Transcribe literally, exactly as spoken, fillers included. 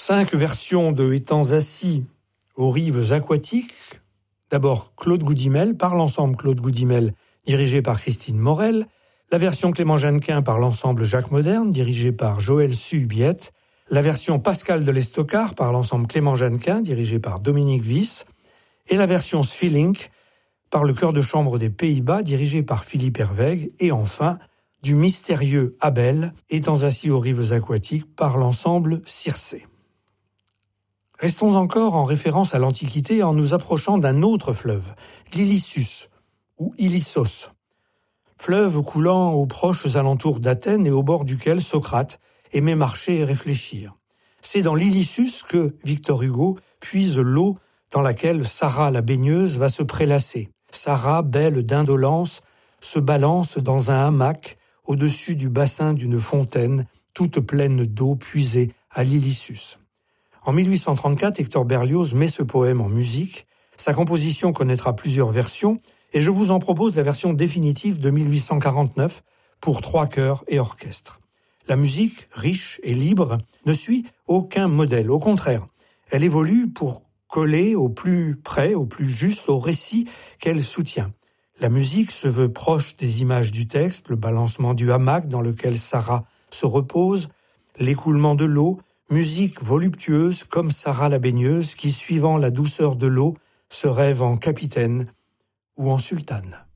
Cinq versions de Étangs assis aux rives aquatiques. D'abord Claude Goudimel, par l'ensemble Claude Goudimel, dirigé par Christine Morel. La version Clément Jeannequin par l'ensemble Jacques Moderne, dirigé par Joël Suhubiette. La version Pascal de l'Estocard par l'ensemble Clément Jeannequin, dirigé par Dominique Wyss. Et la version Sphilink par le chœur de chambre des Pays-Bas, dirigé par Philippe Hervègue. Et enfin, du mystérieux Abel, Étangs assis aux rives aquatiques par l'ensemble Circé. Restons encore en référence à l'Antiquité en nous approchant d'un autre fleuve, l'Ilissus, ou Ilissos. Fleuve coulant aux proches alentours d'Athènes et au bord duquel Socrate aimait marcher et réfléchir. C'est dans l'Ilissus que Victor Hugo puise l'eau dans laquelle Sarah la baigneuse va se prélasser. Sarah, belle d'indolence, se balance dans un hamac au-dessus du bassin d'une fontaine toute pleine d'eau puisée à l'Ilissus. En mille huit cent trente-quatre, Hector Berlioz met ce poème en musique. Sa composition connaîtra plusieurs versions et je vous en propose la version définitive de mille huit cent quarante-neuf pour trois chœurs et orchestre. La musique, riche et libre, ne suit aucun modèle. Au contraire, elle évolue pour coller au plus près, au plus juste au récit qu'elle soutient. La musique se veut proche des images du texte, le balancement du hamac dans lequel Sarah se repose, l'écoulement de l'eau, musique voluptueuse comme Sarah la baigneuse qui, suivant la douceur de l'eau, se rêve en capitaine ou en sultane.